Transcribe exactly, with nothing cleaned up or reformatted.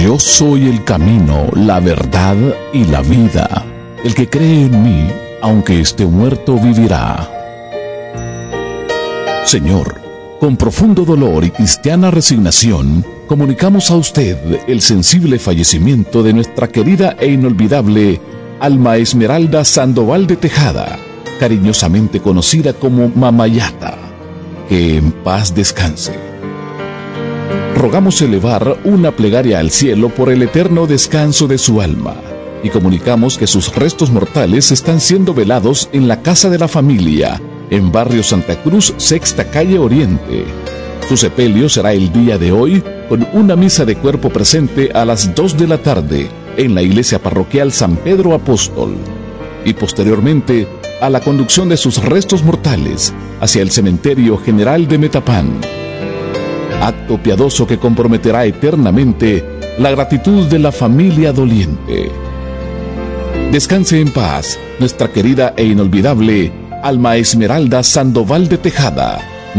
Yo soy el camino, la verdad y la vida. El que cree en mí, aunque esté muerto, vivirá. Señor, con profundo dolor y cristiana resignación, comunicamos a usted el sensible fallecimiento de nuestra querida e inolvidable Alma Esmeralda Sandoval de Tejada, cariñosamente conocida como Mamayata. Que en paz descanse. Rogamos elevar una plegaria al cielo por el eterno descanso de su alma y comunicamos que sus restos mortales están siendo velados en la Casa de la Familia, en Barrio Santa Cruz, Sexta Calle Oriente. Su sepelio será el día de hoy con una misa de cuerpo presente a las dos de la tarde en la Iglesia Parroquial San Pedro Apóstol y posteriormente a la conducción de sus restos mortales hacia el Cementerio General de Metapán. Acto piadoso que comprometerá eternamente la gratitud de la familia doliente. Descanse en paz nuestra querida e inolvidable Alma Esmeralda Sandoval de Tejada,